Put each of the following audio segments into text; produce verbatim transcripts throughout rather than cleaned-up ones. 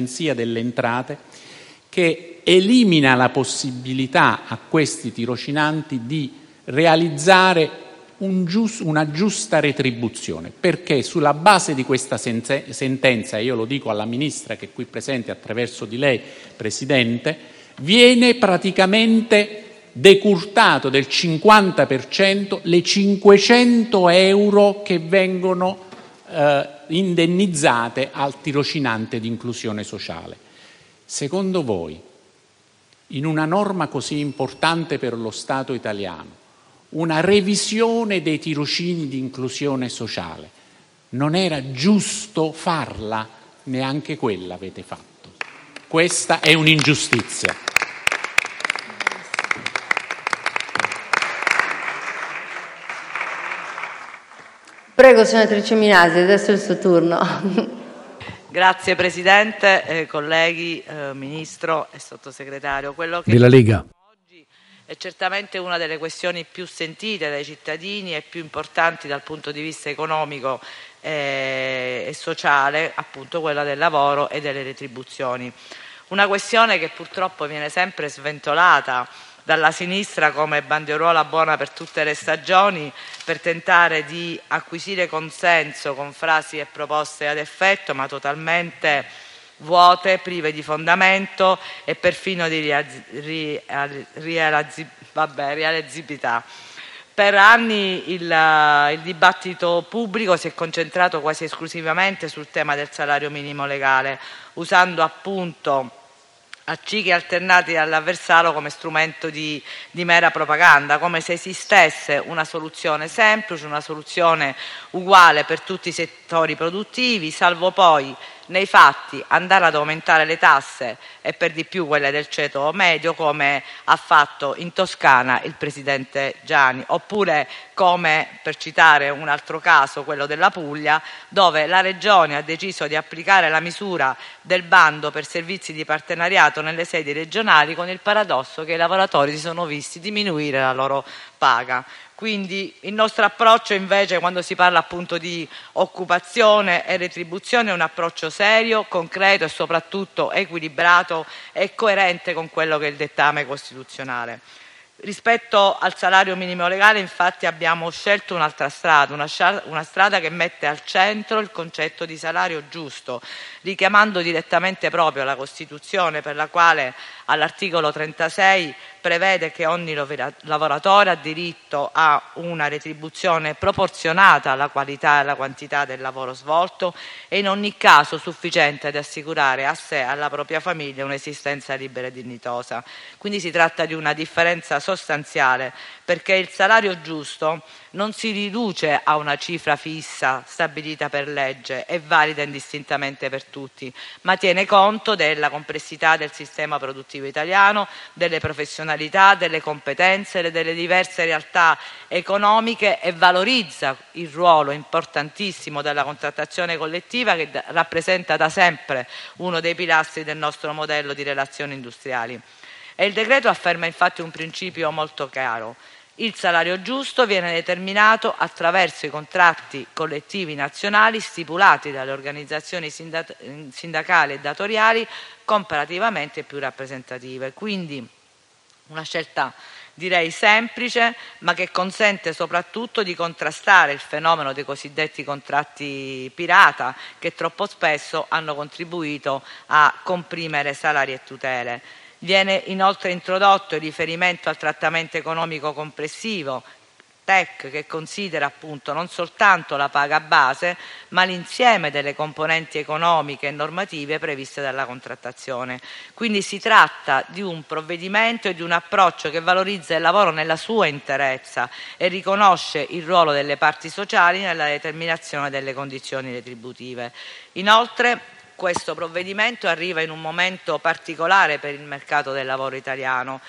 dell'Agenzia delle Entrate, che elimina la possibilità a questi tirocinanti di realizzare un gius- una giusta retribuzione, perché sulla base di questa senze- sentenza, e io lo dico alla Ministra che è qui presente attraverso di lei, Presidente, viene praticamente decurtato del cinquanta per cento le cinquecento euro che vengono eh, indennizzate al tirocinante di inclusione sociale. Secondo voi, in una norma così importante per lo Stato italiano, una revisione dei tirocini di inclusione sociale, non era giusto farla? Neanche quella avete fatto. Questa è un'ingiustizia. Prego, senatrice Minasi, adesso è il suo turno. Grazie Presidente, eh, colleghi, eh, Ministro e Sottosegretario. Quello che della Lega oggi è certamente una delle questioni più sentite dai cittadini e più importanti dal punto di vista economico eh, e sociale, appunto quella del lavoro e delle retribuzioni. Una questione che purtroppo viene sempre sventolata dalla sinistra come bandieruola buona per tutte le stagioni, per tentare di acquisire consenso con frasi e proposte ad effetto, ma totalmente vuote, prive di fondamento e perfino di realizzabilità. Per anni il, il dibattito pubblico si è concentrato quasi esclusivamente sul tema del salario minimo legale, usando appunto accicchi alternati all'avversario come strumento di, di mera propaganda, come se esistesse una soluzione semplice, una soluzione uguale per tutti i settori produttivi, salvo poi nei fatti andare ad aumentare le tasse e per di più quelle del ceto medio, come ha fatto in Toscana il presidente Gianni, oppure come, per citare un altro caso, quello della Puglia, dove la Regione ha deciso di applicare la misura del bando per servizi di partenariato nelle sedi regionali, con il paradosso che i lavoratori si sono visti diminuire la loro paga. Quindi il nostro approccio invece, quando si parla appunto di occupazione e retribuzione, è un approccio serio, concreto e soprattutto equilibrato e coerente con quello che è il dettame costituzionale. Rispetto al salario minimo legale, infatti, abbiamo scelto un'altra strada, una, una strada che mette al centro il concetto di salario giusto, richiamando direttamente proprio la Costituzione, per la quale all'articolo trentasei prevede che ogni lavoratore ha diritto a una retribuzione proporzionata alla qualità e alla quantità del lavoro svolto e in ogni caso sufficiente ad assicurare a sé e alla propria famiglia un'esistenza libera e dignitosa. Quindi si tratta di una differenza sostanziale, perché il salario giusto non si riduce a una cifra fissa stabilita per legge e valida indistintamente per tutti, ma tiene conto della complessità del sistema produttivo italiano, delle professionalità, delle competenze, delle diverse realtà economiche e valorizza il ruolo importantissimo della contrattazione collettiva, che rappresenta da sempre uno dei pilastri del nostro modello di relazioni industriali. E il decreto afferma infatti un principio molto chiaro: il salario giusto viene determinato attraverso i contratti collettivi nazionali stipulati dalle organizzazioni sindacali e datoriali comparativamente più rappresentative. Quindi una scelta direi semplice, ma che consente soprattutto di contrastare il fenomeno dei cosiddetti contratti pirata, che troppo spesso hanno contribuito a comprimere salari e tutele. Viene inoltre introdotto il riferimento al trattamento economico complessivo, T E C, che considera appunto non soltanto la paga base, ma l'insieme delle componenti economiche e normative previste dalla contrattazione. Quindi si tratta di un provvedimento e di un approccio che valorizza il lavoro nella sua interezza e riconosce il ruolo delle parti sociali nella determinazione delle condizioni retributive. Inoltre, questo provvedimento arriva in un momento particolare per il mercato del lavoro italiano,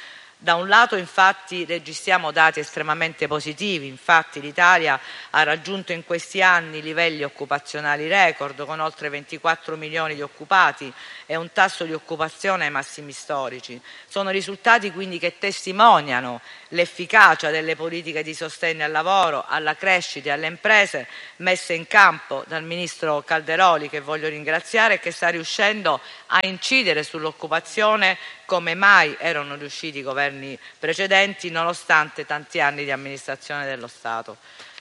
Da un lato, infatti, registriamo dati estremamente positivi. Infatti l'Italia ha raggiunto in questi anni livelli occupazionali record, con oltre ventiquattro milioni di occupati e un tasso di occupazione ai massimi storici. Sono risultati quindi che testimoniano l'efficacia delle politiche di sostegno al lavoro, alla crescita e alle imprese messe in campo dal ministro Calderoli, che voglio ringraziare, e che sta riuscendo a incidere sull'occupazione come mai erano riusciti i governi precedenti, nonostante tanti anni di amministrazione dello Stato.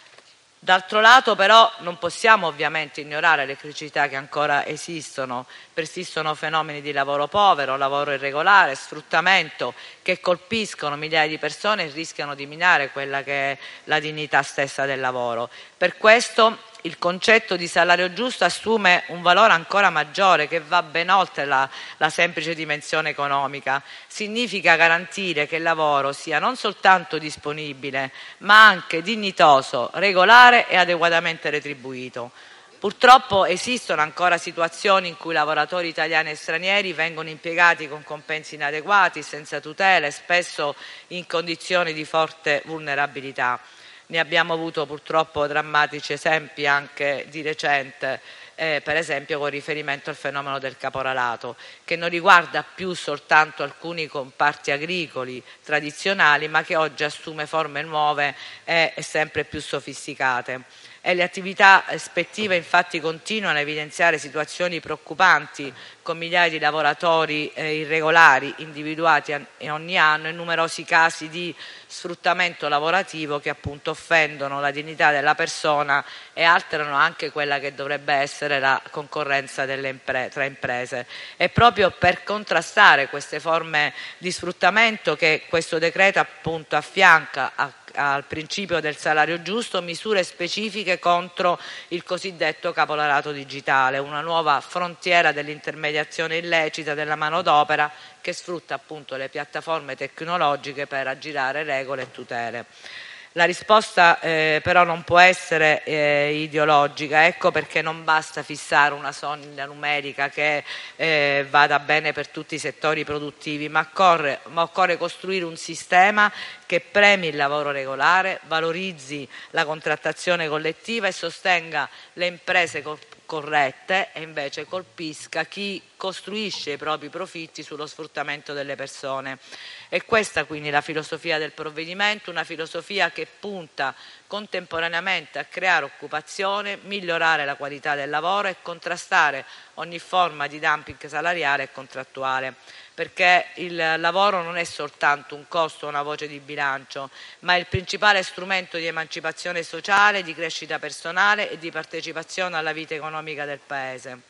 D'altro lato, però, non possiamo ovviamente ignorare le criticità che ancora esistono. Persistono fenomeni di lavoro povero, lavoro irregolare, sfruttamento, che colpiscono migliaia di persone e rischiano di minare quella che è la dignità stessa del lavoro. Per questo il concetto di salario giusto assume un valore ancora maggiore, che va ben oltre la, la semplice dimensione economica. Significa garantire che il lavoro sia non soltanto disponibile, ma anche dignitoso, regolare e adeguatamente retribuito. Purtroppo esistono ancora situazioni in cui lavoratori italiani e stranieri vengono impiegati con compensi inadeguati, senza tutele, spesso in condizioni di forte vulnerabilità. Ne abbiamo avuto purtroppo drammatici esempi anche di recente, eh, per esempio con riferimento al fenomeno del caporalato, che non riguarda più soltanto alcuni comparti agricoli tradizionali, ma che oggi assume forme nuove e sempre più sofisticate. E le attività ispettive infatti continuano a evidenziare situazioni preoccupanti, con migliaia di lavoratori eh, irregolari individuati ogni anno e numerosi casi di sfruttamento lavorativo che appunto offendono la dignità della persona e alterano anche quella che dovrebbe essere la concorrenza delle impre- tra imprese. È proprio per contrastare queste forme di sfruttamento che questo decreto appunto affianca a al principio del salario giusto misure specifiche contro il cosiddetto caporalato digitale, una nuova frontiera dell'intermediazione illecita della manodopera che sfrutta appunto le piattaforme tecnologiche per aggirare regole e tutele. La risposta eh, però non può essere eh, ideologica, ecco perché non basta fissare una soglia numerica che eh, vada bene per tutti i settori produttivi, ma occorre, ma occorre costruire un sistema che premi il lavoro regolare, valorizzi la contrattazione collettiva e sostenga le imprese corrette e invece colpisca chi costruisce i propri profitti sullo sfruttamento delle persone. È questa quindi la filosofia del provvedimento, una filosofia che punta contemporaneamente a creare occupazione, migliorare la qualità del lavoro e contrastare ogni forma di dumping salariale e contrattuale, perché il lavoro non è soltanto un costo o una voce di bilancio, ma è il principale strumento di emancipazione sociale, di crescita personale e di partecipazione alla vita economica del Paese.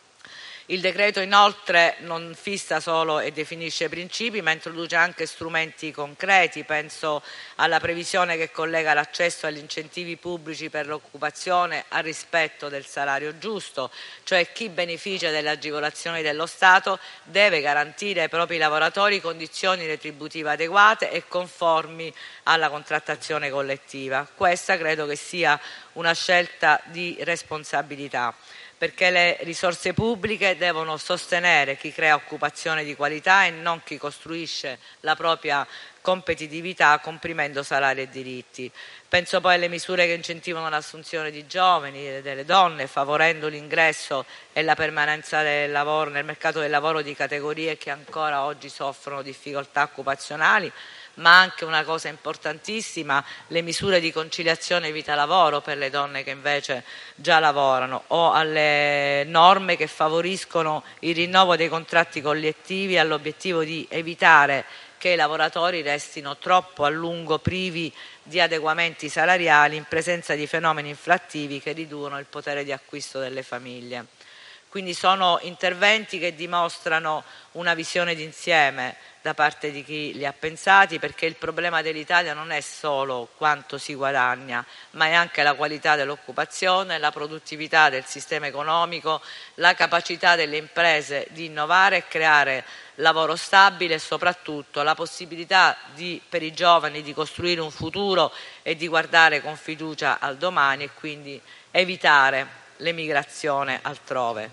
Il decreto inoltre non fissa solo e definisce principi, ma introduce anche strumenti concreti. Penso alla previsione che collega l'accesso agli incentivi pubblici per l'occupazione al rispetto del salario giusto, cioè chi beneficia delle agevolazioni dello Stato deve garantire ai propri lavoratori condizioni retributive adeguate e conformi alla contrattazione collettiva. Questa credo che sia una scelta di responsabilità, perché le risorse pubbliche devono sostenere chi crea occupazione di qualità e non chi costruisce la propria competitività comprimendo salari e diritti. Penso poi alle misure che incentivano l'assunzione di giovani e delle donne, favorendo l'ingresso e la permanenza del lavoro, nel mercato del lavoro di categorie che ancora oggi soffrono difficoltà occupazionali, ma anche una cosa importantissima, le misure di conciliazione vita-lavoro per le donne che invece già lavorano, o alle norme che favoriscono il rinnovo dei contratti collettivi all'obiettivo di evitare che i lavoratori restino troppo a lungo privi di adeguamenti salariali in presenza di fenomeni inflattivi che riducono il potere di acquisto delle famiglie. Quindi sono interventi che dimostrano una visione d'insieme da parte di chi li ha pensati, perché il problema dell'Italia non è solo quanto si guadagna, ma è anche la qualità dell'occupazione, la produttività del sistema economico, la capacità delle imprese di innovare e creare lavoro stabile e soprattutto la possibilità di, per i giovani di costruire un futuro e di guardare con fiducia al domani e quindi evitare l'emigrazione altrove.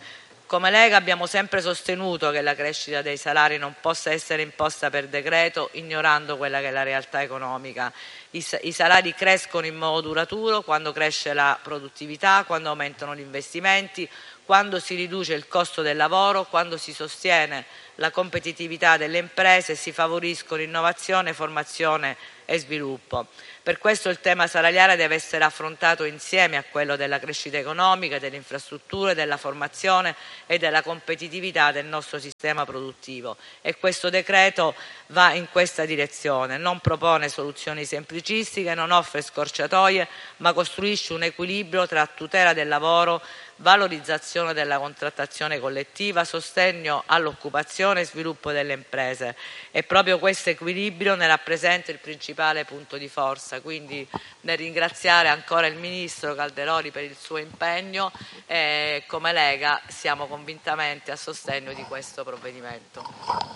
Come Lega abbiamo sempre sostenuto che la crescita dei salari non possa essere imposta per decreto, ignorando quella che è la realtà economica. I, I salari crescono in modo duraturo quando cresce la produttività, quando aumentano gli investimenti, quando si riduce il costo del lavoro, quando si sostiene la competitività delle imprese e si favoriscono innovazione, formazione e sviluppo. Per questo il tema salariale deve essere affrontato insieme a quello della crescita economica, delle infrastrutture, della formazione e della competitività del nostro sistema produttivo, e questo decreto va in questa direzione. Non propone soluzioni semplicistiche, non offre scorciatoie, ma costruisce un equilibrio tra tutela del lavoro, valorizzazione della contrattazione collettiva, sostegno all'occupazione e sviluppo delle imprese. E proprio questo equilibrio ne rappresenta il principale punto di forza. Quindi nel ringraziare ancora il Ministro Calderoli per il suo impegno, e come Lega siamo convintamente a sostegno di questo provvedimento.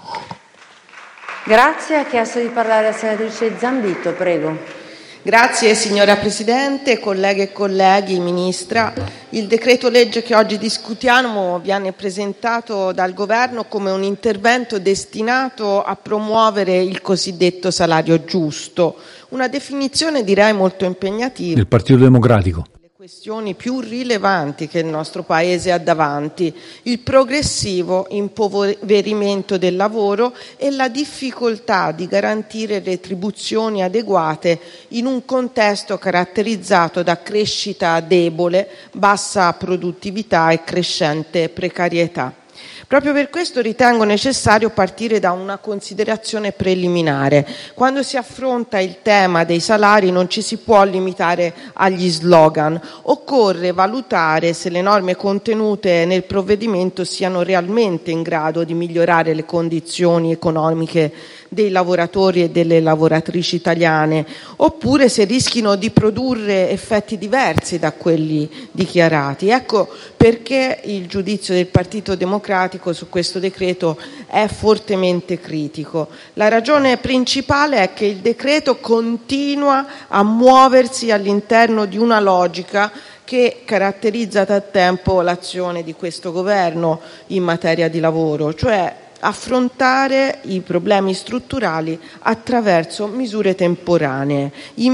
Grazie. Ha chiesto di parlare la senatrice Zambito, prego. Grazie signora Presidente, colleghe e colleghi, Ministra. Il decreto legge che oggi discutiamo viene presentato dal Governo come un intervento destinato a promuovere il cosiddetto salario giusto, una definizione direi molto impegnativa. Il Partito Democratico. Questioni più rilevanti che il nostro Paese ha davanti: il progressivo impoverimento del lavoro e la difficoltà di garantire retribuzioni adeguate in un contesto caratterizzato da crescita debole, bassa produttività e crescente precarietà. Proprio per questo ritengo necessario partire da una considerazione preliminare. Quando si affronta il tema dei salari non ci si può limitare agli slogan, occorre valutare se le norme contenute nel provvedimento siano realmente in grado di migliorare le condizioni economiche dei lavoratori e delle lavoratrici italiane, oppure se rischino di produrre effetti diversi da quelli dichiarati. Ecco perché il giudizio del Partito Democratico su questo decreto è fortemente critico. La ragione principale è che il decreto continua a muoversi all'interno di una logica che caratterizza da tempo l'azione di questo Governo in materia di lavoro, cioè affrontare i problemi strutturali attraverso misure temporanee,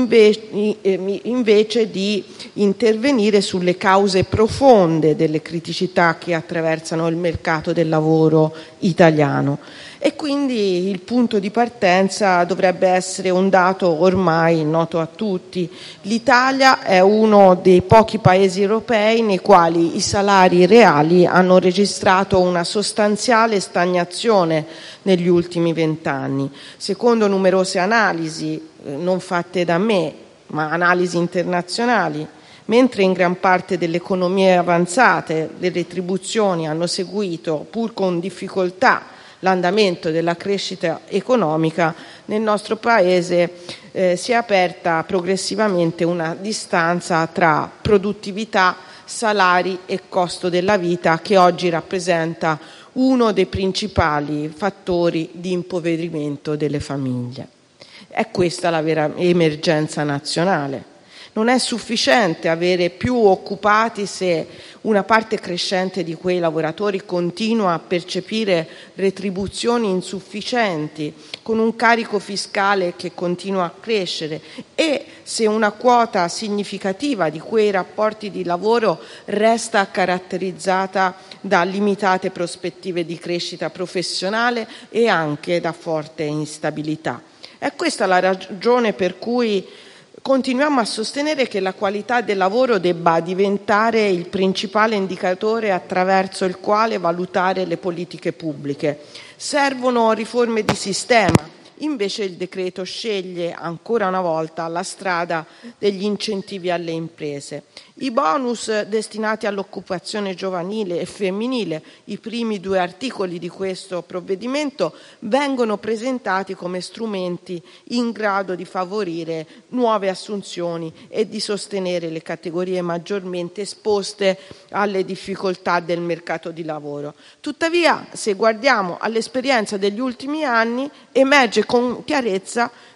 invece di intervenire sulle cause profonde delle criticità che attraversano il mercato del lavoro italiano. E quindi il punto di partenza dovrebbe essere un dato ormai noto a tutti: l'Italia è uno dei pochi paesi europei nei quali i salari reali hanno registrato una sostanziale stagnazione negli ultimi vent'anni. Secondo numerose analisi, eh, non fatte da me, ma analisi internazionali, mentre in gran parte delle economie avanzate le retribuzioni hanno seguito, pur con difficoltà, l'andamento della crescita economica, nel nostro Paese eh, si è aperta progressivamente una distanza tra produttività, salari e costo della vita, che oggi rappresenta uno dei principali fattori di impoverimento delle famiglie. È questa la vera emergenza nazionale. Non è sufficiente avere più occupati se una parte crescente di quei lavoratori continua a percepire retribuzioni insufficienti, con un carico fiscale che continua a crescere, e se una quota significativa di quei rapporti di lavoro resta caratterizzata da limitate prospettive di crescita professionale e anche da forte instabilità. È questa la ragione per cui continuiamo a sostenere che la qualità del lavoro debba diventare il principale indicatore attraverso il quale valutare le politiche pubbliche. Servono riforme di sistema. Invece il decreto sceglie ancora una volta la strada degli incentivi alle imprese. I bonus destinati all'occupazione giovanile e femminile, i primi due articoli di questo provvedimento, vengono presentati come strumenti in grado di favorire nuove assunzioni e di sostenere le categorie maggiormente esposte alle difficoltà del mercato di lavoro. Tuttavia, se guardiamo all'esperienza degli ultimi anni, emerge con chiarezza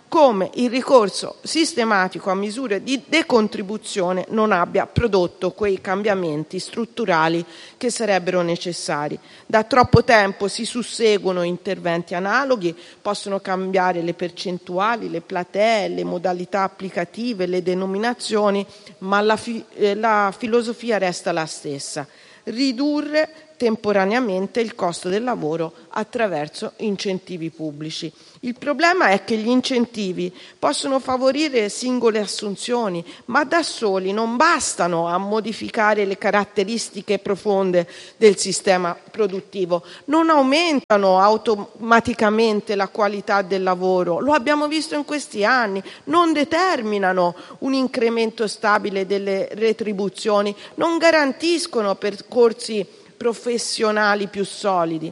come il ricorso sistematico a misure di decontribuzione non abbia prodotto quei cambiamenti strutturali che sarebbero necessari. Da troppo tempo si susseguono interventi analoghi, possono cambiare le percentuali, le platee, le modalità applicative, le denominazioni, ma la, fi- eh, la filosofia resta la stessa: ridurre temporaneamente il costo del lavoro attraverso incentivi pubblici. Il problema è che gli incentivi possono favorire singole assunzioni, ma da soli non bastano a modificare le caratteristiche profonde del sistema produttivo, non aumentano automaticamente la qualità del lavoro, lo abbiamo visto in questi anni, non determinano un incremento stabile delle retribuzioni, non garantiscono percorsi professionali più solidi.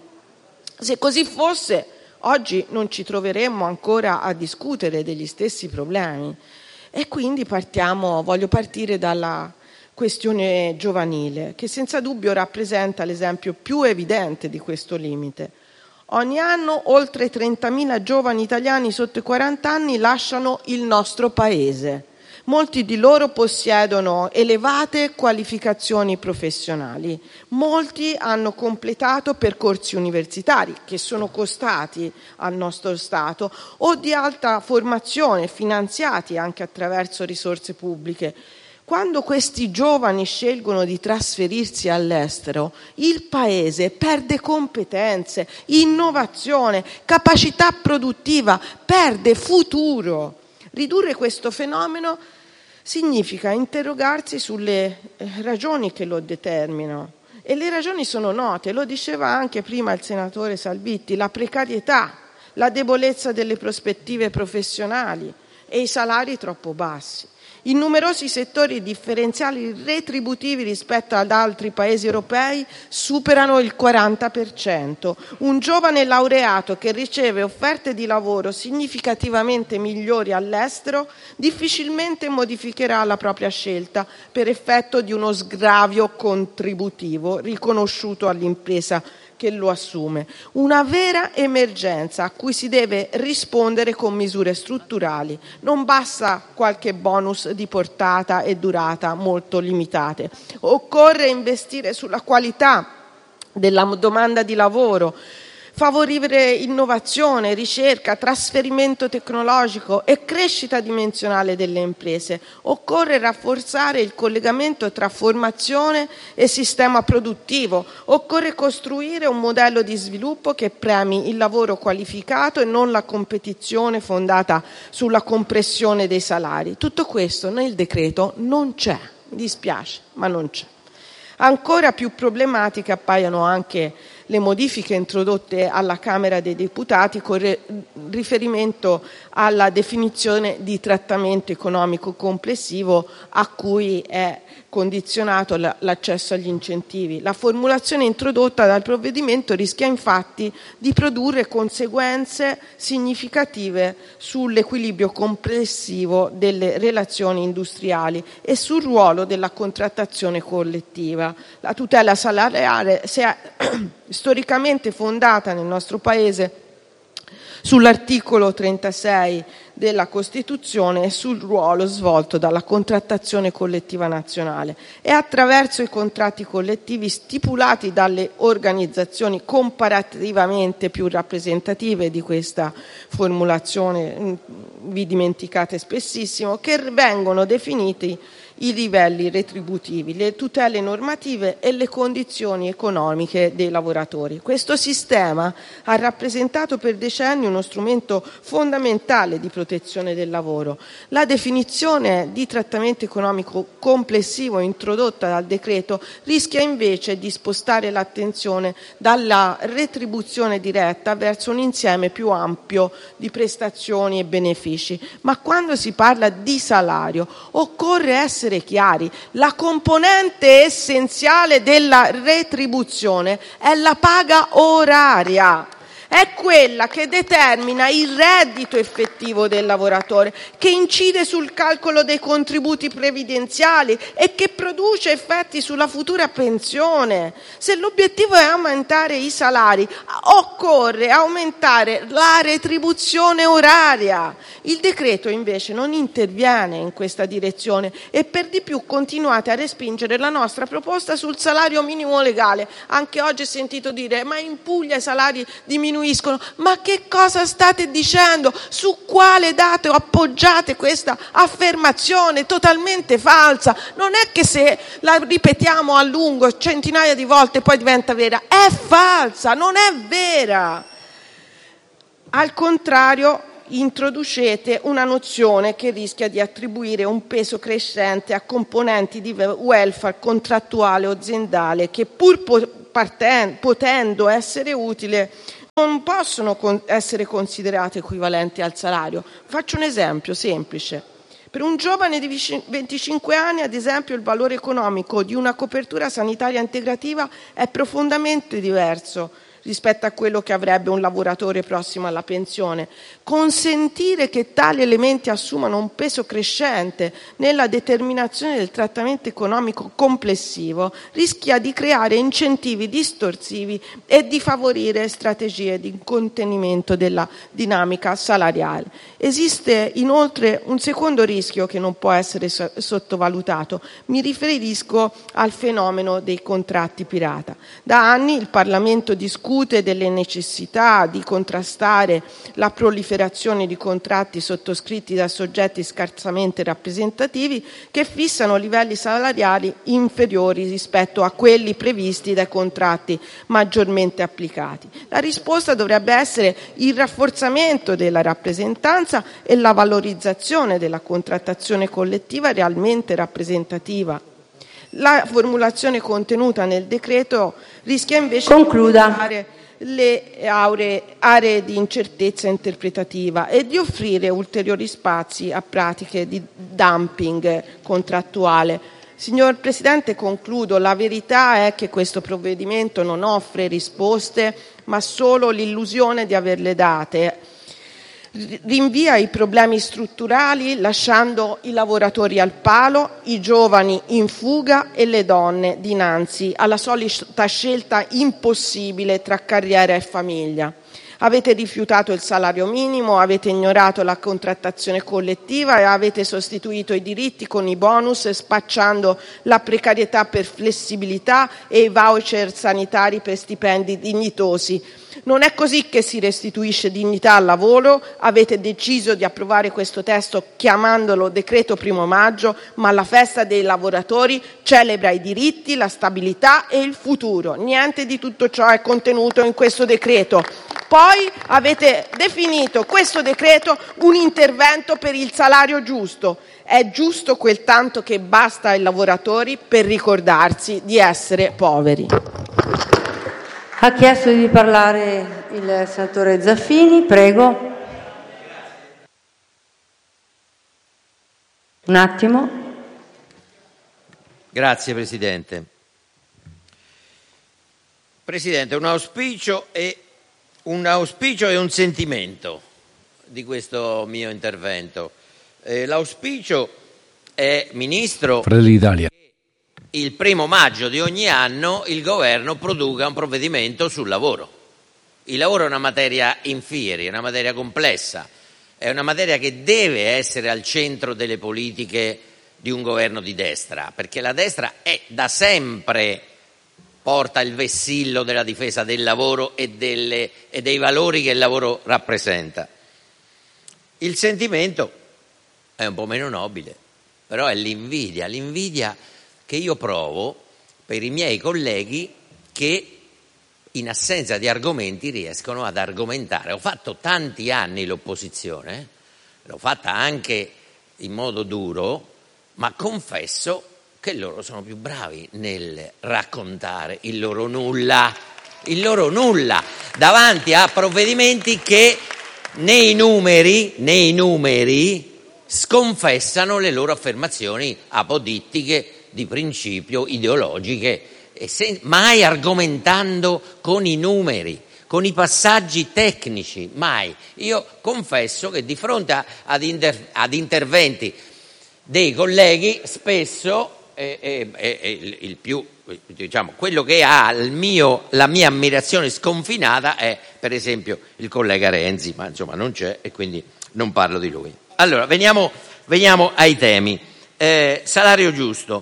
Se così fosse, oggi non ci troveremmo ancora a discutere degli stessi problemi. E quindi partiamo, voglio partire dalla questione giovanile, che senza dubbio rappresenta l'esempio più evidente di questo limite. Ogni anno oltre trentamila giovani italiani sotto i quaranta anni lasciano il nostro paese. Molti di loro possiedono elevate qualificazioni professionali, molti hanno completato percorsi universitari che sono costati al nostro Stato o di alta formazione, finanziati anche attraverso risorse pubbliche. Quando questi giovani scelgono di trasferirsi all'estero, il Paese perde competenze, innovazione, capacità produttiva, perde futuro. Ridurre questo fenomeno significa interrogarsi sulle ragioni che lo determinano. E le ragioni sono note, lo diceva anche prima il senatore Salvitti: la precarietà, la debolezza delle prospettive professionali e i salari troppo bassi. In numerosi settori differenziali retributivi rispetto ad altri paesi europei superano il quaranta per cento. Un giovane laureato che riceve offerte di lavoro significativamente migliori all'estero difficilmente modificherà la propria scelta per effetto di uno sgravio contributivo riconosciuto all'impresa che lo assume. Una vera emergenza a cui si deve rispondere con misure strutturali. Non basta qualche bonus di portata e durata molto limitate. Occorre investire sulla qualità della domanda di lavoro, favorire innovazione, ricerca, trasferimento tecnologico e crescita dimensionale delle imprese. Occorre rafforzare il collegamento tra formazione e sistema produttivo. Occorre costruire un modello di sviluppo che premi il lavoro qualificato e non la competizione fondata sulla compressione dei salari. Tutto questo nel decreto non c'è, mi dispiace, ma non c'è. Ancora più problematiche appaiono anche le modifiche introdotte alla Camera dei Deputati con riferimento alla definizione di trattamento economico complessivo a cui è condizionato l'accesso agli incentivi. La formulazione introdotta dal provvedimento rischia infatti di produrre conseguenze significative sull'equilibrio complessivo delle relazioni industriali e sul ruolo della contrattazione collettiva. La tutela salariale si è storicamente fondata nel nostro Paese sull'articolo trentasei della Costituzione e sul ruolo svolto dalla contrattazione collettiva nazionale. È attraverso i contratti collettivi stipulati dalle organizzazioni comparativamente più rappresentative di questa formulazione, vi dimenticate spessissimo, che vengono definiti i livelli retributivi, le tutele normative e le condizioni economiche dei lavoratori. Questo sistema ha rappresentato per decenni uno strumento fondamentale di protezione del lavoro. La definizione di trattamento economico complessivo introdotta dal decreto rischia invece di spostare l'attenzione dalla retribuzione diretta verso un insieme più ampio di prestazioni e benefici. Ma quando si parla di salario occorre essere chiari: la componente essenziale della retribuzione è la paga oraria. è quella che determina il reddito effettivo del lavoratore, che incide sul calcolo dei contributi previdenziali e che produce effetti sulla futura pensione. Se l'obiettivo è aumentare i salari, occorre aumentare la retribuzione oraria. Il decreto invece non interviene in questa direzione e per di più continuate a respingere la nostra proposta sul salario minimo legale. Anche oggi ho sentito dire ma in Puglia i salari diminuiscono. Ma che cosa state dicendo? Su quale dato appoggiate questa affermazione totalmente falsa? Non è che se la ripetiamo a lungo centinaia di volte poi diventa vera, è falsa, non è vera. Al contrario, introducete una nozione che rischia di attribuire un peso crescente a componenti di welfare contrattuale o aziendale che pur potendo essere utile non possono essere considerate equivalenti al salario. Faccio un esempio semplice. Per un giovane di venticinque anni, ad esempio, il valore economico di una copertura sanitaria integrativa è profondamente diverso rispetto a quello che avrebbe un lavoratore prossimo alla pensione. Consentire che tali elementi assumano un peso crescente nella determinazione del trattamento economico complessivo rischia di creare incentivi distorsivi e di favorire strategie di contenimento della dinamica salariale. Esiste inoltre un secondo rischio che non può essere sottovalutato. Mi riferisco al fenomeno dei contratti pirata. Da anni il Parlamento discute delle necessità di contrastare la proliferazione di contratti sottoscritti da soggetti scarsamente rappresentativi che fissano livelli salariali inferiori rispetto a quelli previsti dai contratti maggiormente applicati. La risposta dovrebbe essere il rafforzamento della rappresentanza e la valorizzazione della contrattazione collettiva realmente rappresentativa. La formulazione contenuta nel decreto rischia invece Concluda. di creare le auree, aree di incertezza interpretativa e di offrire ulteriori spazi a pratiche di dumping contrattuale. Signor Presidente, concludo. La verità è che questo provvedimento non offre risposte, ma solo l'illusione di averle date. Rinvia i problemi strutturali lasciando i lavoratori al palo, i giovani in fuga e le donne dinanzi alla solita scelta impossibile tra carriera e famiglia. Avete rifiutato il salario minimo, avete ignorato la contrattazione collettiva e avete sostituito i diritti con i bonus, spacciando la precarietà per flessibilità e i voucher sanitari per stipendi dignitosi. Non è così che si restituisce dignità al lavoro. Avete deciso di approvare questo testo chiamandolo decreto primo maggio, ma la festa dei lavoratori celebra i diritti, la stabilità e il futuro. Niente di tutto ciò è contenuto in questo decreto. Poi avete definito questo decreto un intervento per il salario giusto. È giusto quel tanto che basta ai lavoratori per ricordarsi di essere poveri. Ha chiesto di parlare il senatore Zaffini, prego. Un attimo. Grazie Presidente. Presidente, un auspicio e un auspicio e un sentimento di questo mio intervento. Eh, l'auspicio è, Ministro, Fratelli d'Italia, il primo maggio di ogni anno il governo produca un provvedimento sul lavoro. Il lavoro è una materia in fieri, è una materia complessa, è una materia che deve essere al centro delle politiche di un governo di destra, perché la destra è da sempre porta il vessillo della difesa del lavoro e, delle, e dei valori che il lavoro rappresenta. Il sentimento è un po' meno nobile, però è l'invidia, l'invidia che io provo per i miei colleghi che in assenza di argomenti riescono ad argomentare. Ho fatto tanti anni l'opposizione, l'ho fatta anche in modo duro, ma confesso che loro sono più bravi nel raccontare il loro nulla, il loro nulla davanti a provvedimenti che nei numeri, nei numeri sconfessano le loro affermazioni apodittiche di principio, ideologiche, e sen- mai argomentando con i numeri. con i passaggi tecnici, mai. Io confesso che di fronte a, ad, inter, ad interventi dei colleghi spesso eh, eh, eh, il, il più, diciamo, quello che ha il mio, la mia ammirazione sconfinata è per esempio il collega Renzi, ma insomma non c'è e quindi non parlo di lui. Allora, veniamo, veniamo ai temi. Eh, salario giusto.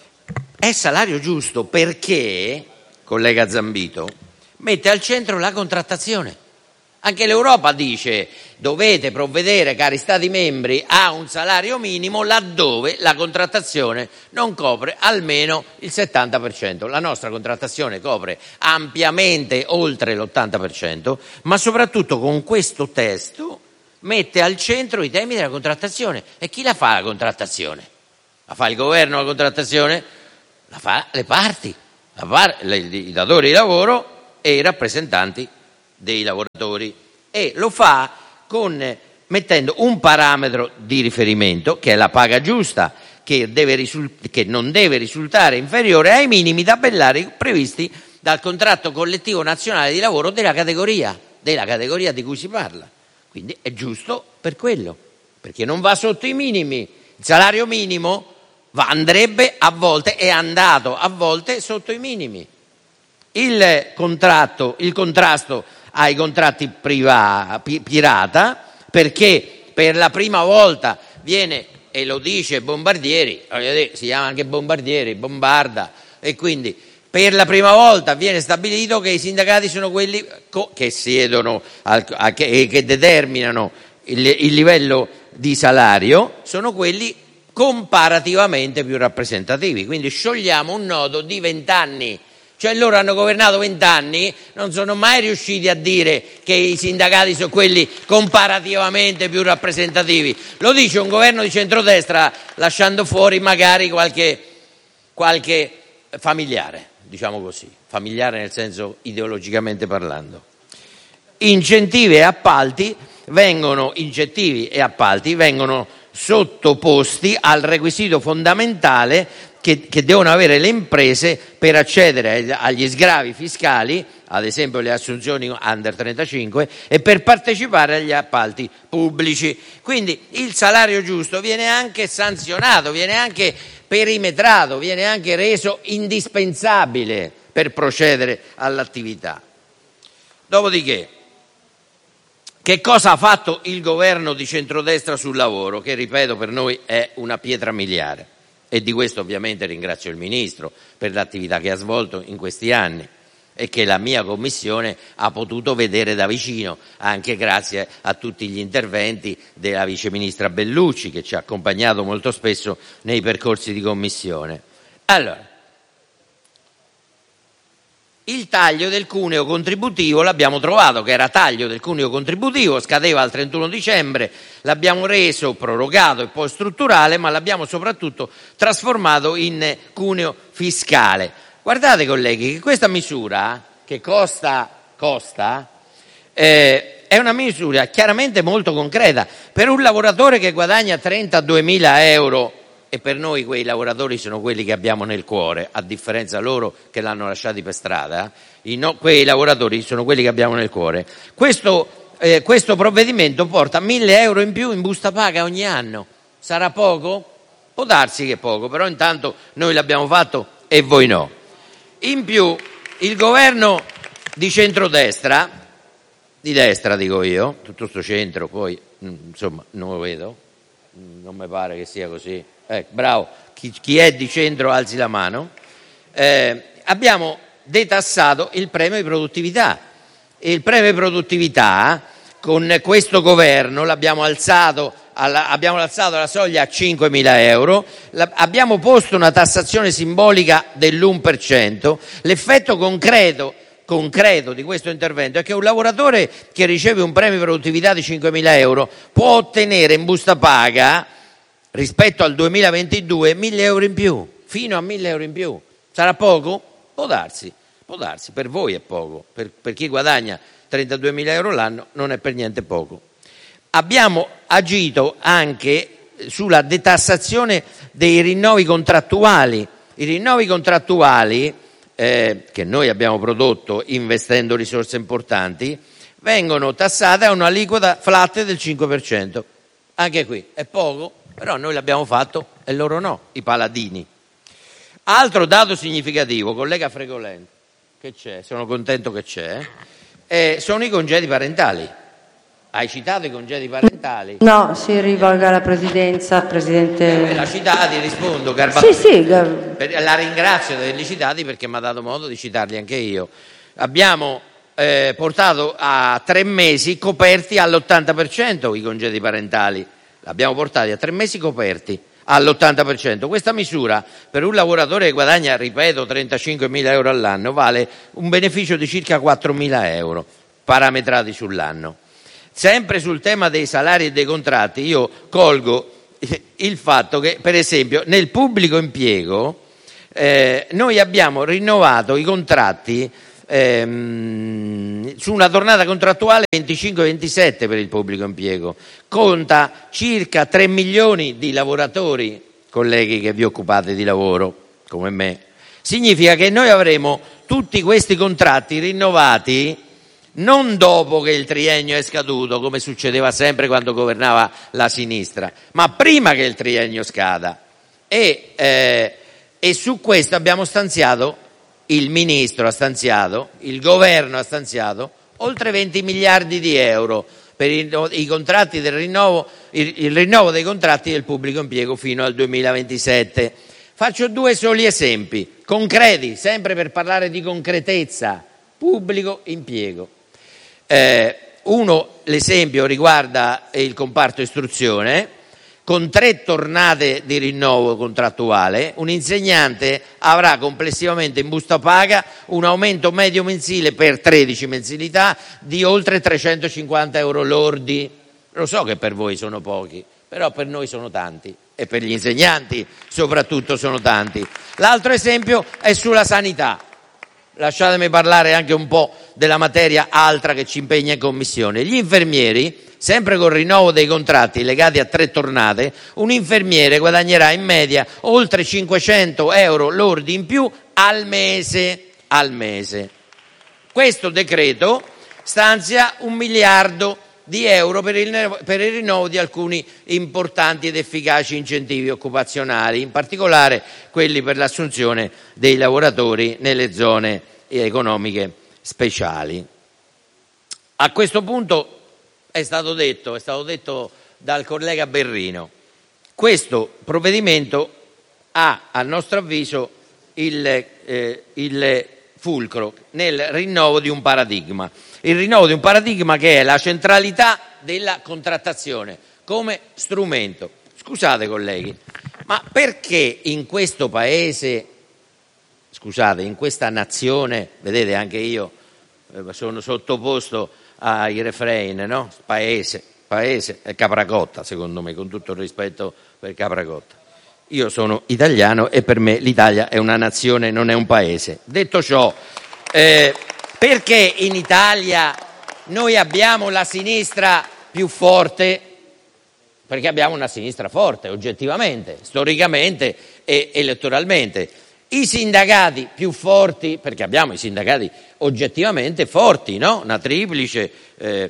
È salario giusto perché, collega Zambito, mette al centro la contrattazione. Anche l'Europa dice dovete provvedere, cari Stati membri, a un salario minimo laddove la contrattazione non copre almeno il settanta per cento. La nostra contrattazione copre ampiamente oltre l'ottanta per cento, ma soprattutto con questo testo mette al centro i temi della contrattazione. E chi la fa la contrattazione? La fa il governo la contrattazione? La fa le parti, la par- le, i datori di lavoro e i rappresentanti dei lavoratori, e lo fa con, mettendo un parametro di riferimento che è la paga giusta, che, deve risult- che non deve risultare inferiore ai minimi tabellari previsti dal contratto collettivo nazionale di lavoro della categoria, della categoria di cui si parla. Quindi è giusto per quello, perché non va sotto i minimi. Il salario minimo va, andrebbe a volte, è andato a volte sotto i minimi. Il contratto, il contrasto ai contratti priva, pirata, perché per la prima volta viene, e lo dice Bombardieri, si chiama anche Bombardieri, bombarda, e quindi per la prima volta viene stabilito che i sindacati sono quelli che siedono e che determinano il, il livello di salario, sono quelli comparativamente più rappresentativi. Quindi sciogliamo un nodo di vent'anni. Cioè loro hanno governato vent'anni, non sono mai riusciti a dire che i sindacati sono quelli comparativamente più rappresentativi. Lo dice un governo di centrodestra, lasciando fuori magari qualche, qualche familiare, diciamo così, familiare nel senso ideologicamente parlando. Incentivi e appalti vengono, incentivi e appalti vengono sottoposti al requisito fondamentale che, che devono avere le imprese per accedere agli sgravi fiscali, ad esempio le assunzioni under trentacinque, e per partecipare agli appalti pubblici. Quindi il salario giusto viene anche sanzionato, viene anche perimetrato, viene anche reso indispensabile per procedere all'attività. Dopodiché, che cosa ha fatto il governo di centrodestra sul lavoro? Che, ripeto, per noi è una pietra miliare. E di questo ovviamente ringrazio il Ministro per l'attività che ha svolto in questi anni e che la mia Commissione ha potuto vedere da vicino, anche grazie a tutti gli interventi della Vice Ministra Bellucci, che ci ha accompagnato molto spesso nei percorsi di Commissione. Allora, il taglio del cuneo contributivo l'abbiamo trovato, che era taglio del cuneo contributivo, scadeva al trentuno dicembre, l'abbiamo reso prorogato e poi strutturale, ma l'abbiamo soprattutto trasformato in cuneo fiscale. Guardate colleghi che questa misura, che costa, costa eh, è una misura chiaramente molto concreta. Per un lavoratore che guadagna trentaduemila euro, e per noi quei lavoratori sono quelli che abbiamo nel cuore, a differenza loro che l'hanno lasciati per strada, i no, quei lavoratori sono quelli che abbiamo nel cuore. Questo, eh, questo provvedimento porta mille euro in più in busta paga ogni anno. Sarà poco? Può darsi che è poco, però intanto noi l'abbiamo fatto e voi no. In più, il governo di centrodestra, di destra dico io, tutto sto centro poi, insomma, non lo vedo, non mi pare che sia così. Eh, bravo, chi, chi è di centro alzi la mano. Eh, abbiamo detassato il premio di produttività e il premio di produttività con questo governo l'abbiamo alzato, alla, abbiamo alzato la soglia a cinquemila euro, la, abbiamo posto una tassazione simbolica dell'uno per cento. L'effetto concreto concreto di questo intervento è che un lavoratore che riceve un premio di produttività di cinquemila euro può ottenere in busta paga rispetto al duemilaventidue mille euro in più, fino a mille euro in più. Sarà poco? Può darsi, può darsi, per voi è poco, per, per chi guadagna trentaduemila euro l'anno non è per niente poco. Abbiamo agito anche sulla detassazione dei rinnovi contrattuali. I rinnovi contrattuali eh, che noi abbiamo prodotto investendo risorse importanti, vengono tassate a un'aliquota flat del cinque per cento. Anche qui è poco, però noi l'abbiamo fatto e loro no, i paladini. Altro dato significativo, collega Fregolent, che c'è, sono contento che c'è, eh, sono i congedi parentali. Hai citato i congedi parentali? No, si rivolga alla Presidenza, Presidente. Eh, la citati, rispondo. Garbatella. Sì, sì. Gar- La ringrazio di averli citati perché mi ha dato modo di citarli anche io. Abbiamo eh, portato a tre mesi coperti all'ottanta per cento i congedi parentali. L'abbiamo portati a tre mesi coperti all'ottanta per cento. Questa misura per un lavoratore che guadagna, ripeto, trentacinquemila euro all'anno vale un beneficio di circa quattromila euro parametrati sull'anno. Sempre sul tema dei salari e dei contratti, io colgo il fatto che, per esempio, nel pubblico impiego eh, noi abbiamo rinnovato i contratti ehm, su una tornata contrattuale venticinque ventisette per il pubblico impiego. Conta circa tre milioni di lavoratori, colleghi che vi occupate di lavoro come me. Significa che noi avremo tutti questi contratti rinnovati non dopo che il triennio è scaduto, come succedeva sempre quando governava la sinistra, ma prima che il triennio scada. E, eh, e su questo abbiamo stanziato, il ministro ha stanziato, il governo ha stanziato oltre venti miliardi di euro per i, i contratti del rinnovo, il, il rinnovo dei contratti del pubblico impiego fino al duemilaventisette. Faccio due soli esempi concreti, sempre per parlare di concretezza. Pubblico impiego. Eh, uno, l'esempio riguarda il comparto istruzione, con tre tornate di rinnovo contrattuale un insegnante avrà complessivamente in busta paga un aumento medio mensile per tredici mensilità di oltre trecentocinquanta euro lordi. Lo so che per voi sono pochi, però per noi sono tanti e per gli insegnanti soprattutto sono tanti. L'altro esempio è sulla sanità. Lasciatemi parlare anche un po' della materia altra che ci impegna in commissione. Gli infermieri, sempre col rinnovo dei contratti legati a tre tornate, un infermiere guadagnerà in media oltre cinquecento euro lordi in più al mese. Al mese. Questo decreto stanzia un miliardo di euro per il, per il rinnovo di alcuni importanti ed efficaci incentivi occupazionali, in particolare quelli per l'assunzione dei lavoratori nelle zone economiche speciali. A questo punto è stato detto, è stato detto dal collega Berrino, questo provvedimento ha, a nostro avviso, il, eh, il fulcro nel rinnovo di un paradigma. Il rinnovo di un paradigma che è la centralità della contrattazione come strumento. Scusate colleghi, ma perché in questo paese, scusate, in questa nazione, vedete anche io eh, sono sottoposto ai refrain, no? Paese, paese è Capracotta secondo me, con tutto il rispetto per Capracotta. Io sono italiano e per me l'Italia è una nazione, non è un paese. Detto ciò, eh, perché in Italia noi abbiamo la sinistra più forte? Perché abbiamo una sinistra forte, oggettivamente, storicamente e elettoralmente. I sindacati più forti, perché abbiamo i sindacati oggettivamente forti, no? Una triplice. Eh,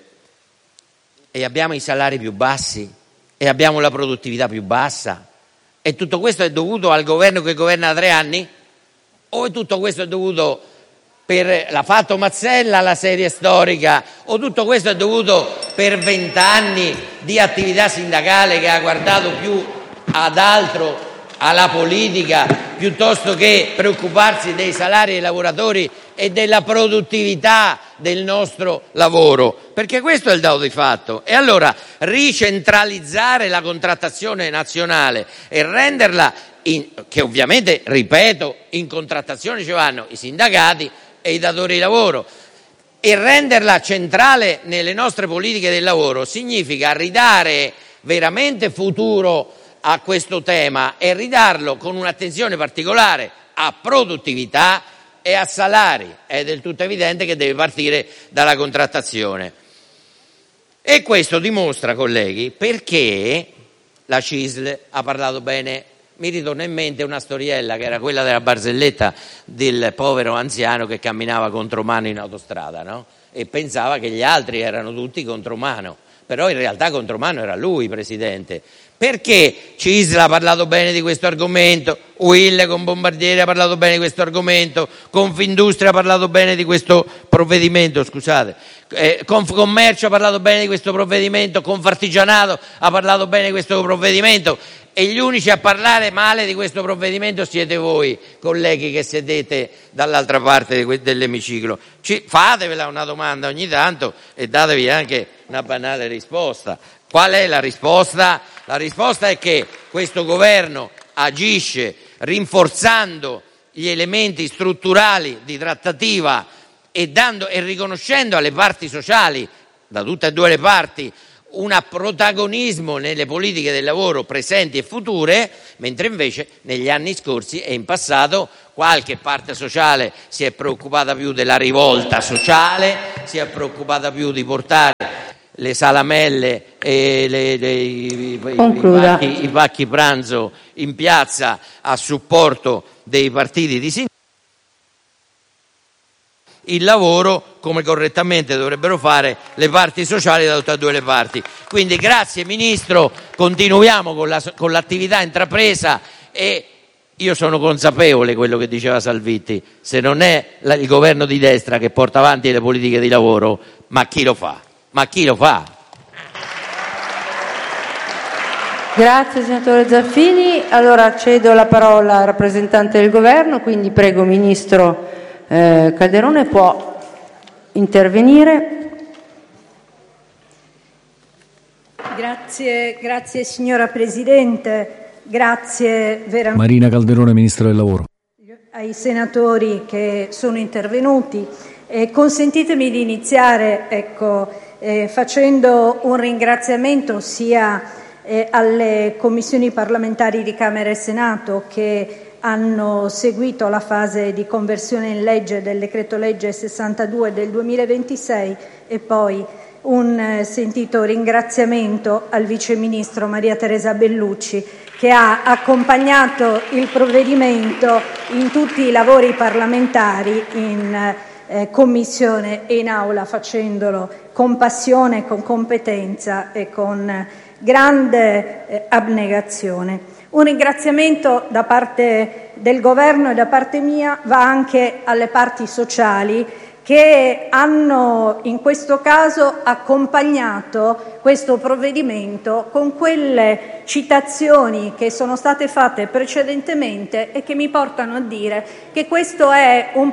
e abbiamo i salari più bassi e abbiamo la produttività più bassa. E tutto questo è dovuto al governo che governa da tre anni? O tutto questo è dovuto per l'ha fatto Mazzella, la serie storica, o tutto questo è dovuto per vent'anni di attività sindacale che ha guardato più ad altro, alla politica, piuttosto che preoccuparsi dei salari dei lavoratori e della produttività del nostro lavoro? Perché questo è il dato di fatto. E allora ricentralizzare la contrattazione nazionale e renderla, in, che ovviamente, ripeto, in contrattazione ci vanno i sindacati e i datori di lavoro, e renderla centrale nelle nostre politiche del lavoro significa ridare veramente futuro a questo tema e ridarlo con un'attenzione particolare a produttività e a salari. È del tutto evidente che deve partire dalla contrattazione. E questo dimostra, colleghi, perché la C I S L ha parlato bene mi ritorna in mente una storiella che era quella della barzelletta del povero anziano che camminava contromano in autostrada, no? E pensava che gli altri erano tutti contromano, però in realtà contromano era lui, Presidente. Perché Cisl ha parlato bene di questo argomento, Will con Bombardieri ha parlato bene di questo argomento, Confindustria ha parlato bene di questo provvedimento, scusate, eh, Confcommercio ha parlato bene di questo provvedimento, Confartigianato ha parlato bene di questo provvedimento, e gli unici a parlare male di questo provvedimento siete voi, colleghi che sedete dall'altra parte dell'emiciclo. Ci, fatevela una domanda ogni tanto e datevi anche una banale risposta. Qual è la risposta? La risposta è che questo governo agisce rinforzando gli elementi strutturali di trattativa e, dando, e riconoscendo alle parti sociali, da tutte e due le parti, un protagonismo nelle politiche del lavoro presenti e future, mentre invece negli anni scorsi e in passato qualche parte sociale si è preoccupata più della rivolta sociale, si è preoccupata più di portare le salamelle e le, le, i, i, pacchi, i pacchi pranzo in piazza a supporto dei partiti di sinistra. Il lavoro come correttamente dovrebbero fare le parti sociali da tutte e due le parti. Quindi grazie Ministro, continuiamo con, la, con l'attività intrapresa, e io sono consapevole di quello che diceva Salvitti: se non è la, il governo di destra che porta avanti le politiche di lavoro, ma chi lo fa? Ma chi lo fa? Grazie senatore Zaffini. Allora cedo la parola al rappresentante del governo, quindi prego Ministro eh, Calderone, può intervenire. Grazie, grazie signora Presidente, grazie veramente Marina Calderone, Ministro del Lavoro. Ai senatori che sono intervenuti. Eh, consentitemi di iniziare ecco, eh, facendo un ringraziamento sia eh, alle commissioni parlamentari di Camera e Senato che hanno seguito la fase di conversione in legge del decreto legge sessantadue del duemilaventisei, e poi un eh, sentito ringraziamento al Vice Ministro Maria Teresa Bellucci, che ha accompagnato il provvedimento in tutti i lavori parlamentari in eh, Commissione e in Aula, facendolo con passione, con competenza e con grande eh, abnegazione. Un ringraziamento da parte del Governo e da parte mia va anche alle parti sociali, che hanno in questo caso accompagnato questo provvedimento con quelle citazioni che sono state fatte precedentemente e che mi portano a dire che questo è un,